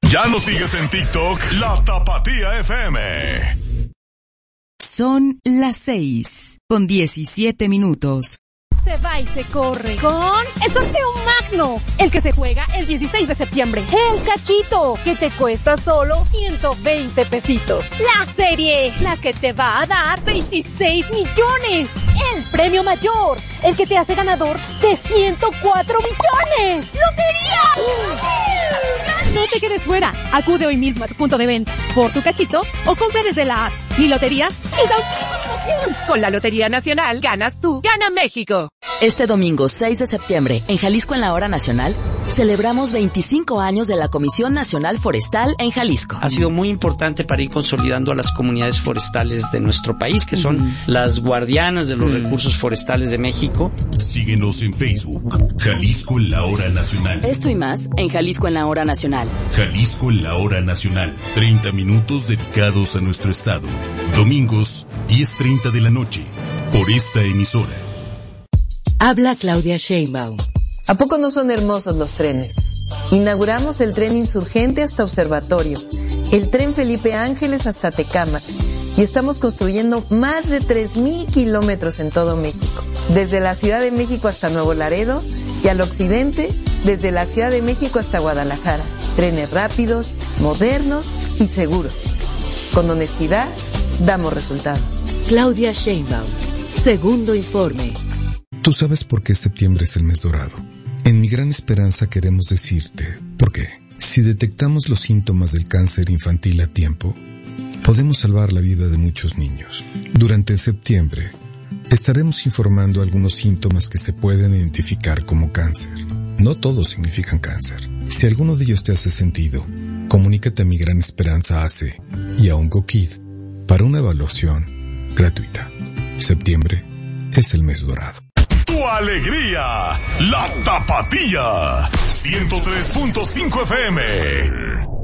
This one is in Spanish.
¿Ya nos sigues en TikTok? La Tapatía FM. Son las 6:17. Se va y se corre con el sorteo magno, el que se juega el 16 de septiembre. El cachito, que te cuesta solo 120 pesitos. La serie, la que te va a dar 26 millones. El premio mayor, el que te hace ganador de 104 millones. ¡Lotería! No te quedes fuera. Acude hoy mismo a tu punto de venta por tu cachito o compra desde la app. Mi lotería es auténtica emoción. Con la Lotería Nacional ganas tú, gana México. Este domingo 6 de septiembre, en Jalisco en la Hora Nacional, celebramos 25 años de la Comisión Nacional Forestal en Jalisco. Ha sido muy importante para ir consolidando a las comunidades forestales de nuestro país, que son las guardianas de los recursos forestales de México. Síguenos en Facebook, Jalisco en la Hora Nacional. Esto y más en Jalisco en la Hora Nacional. Jalisco en la Hora Nacional. 30 minutos dedicados a nuestro estado. Domingos, 10:30 de la noche. Por esta emisora. Habla Claudia Sheinbaum. ¿A poco no son hermosos los trenes? Inauguramos el tren Insurgente hasta Observatorio, el tren Felipe Ángeles hasta Tecámac, y estamos construyendo más de 3,000 kilómetros en todo México. Desde la Ciudad de México hasta Nuevo Laredo, y al occidente, desde la Ciudad de México hasta Guadalajara. Trenes rápidos, modernos y seguros. Con honestidad, damos resultados. Claudia Sheinbaum. Segundo informe. Tú sabes por qué septiembre es el mes dorado. En Mi Gran Esperanza queremos decirte por qué. Si detectamos los síntomas del cáncer infantil a tiempo, podemos salvar la vida de muchos niños. Durante septiembre, estaremos informando algunos síntomas que se pueden identificar como cáncer. No todos significan cáncer. Si alguno de ellos te hace sentido, comunícate a Mi Gran Esperanza AC y a OncoKid para una evaluación gratuita. Septiembre es el mes dorado. Tu alegría, la Tapatía, 103.5 FM.